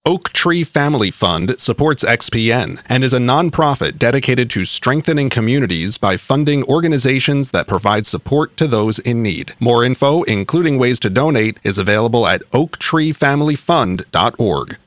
Oak Tree Family Fund supports XPN and is a nonprofit dedicated to strengthening communities by funding organizations that provide support to those in need. More info, including ways to donate, is available at oaktreefamilyfund.org.